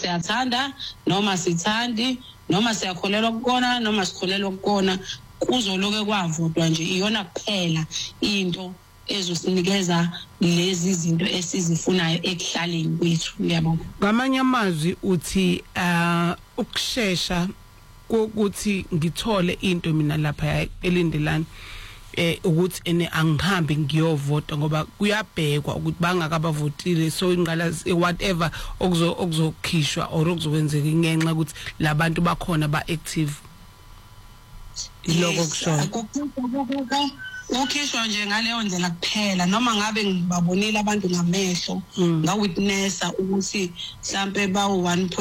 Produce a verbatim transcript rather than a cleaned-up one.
siyathanda noma sithandi noma siyakholelwa ukukona noma sikholelwa ukukona kuzoloke kwavotwa nje iyona kuphela into ezosinikeza lezi zinto esizifunayo ekuhlaleni kwethu. Ngiyabonga. Ngamanye amazwi uthi uh ukushesha ukuthi ngithole into mina lapha elindelana eh ukuthi ene angihambi ngiyovota ngoba kuyabhekwa ukuthi bangakabavotile so ingqala whatever okuzo okuzokhishwa or okuzokwenzeka ingenxa ukuthi labantu bakhona ba active iloko kusho ukhishwa nje ngaleyo ndlela kuphela noma ngabe ngibabonile abantu ngamehlo nga witnessa ukuthi mhlambe bawu one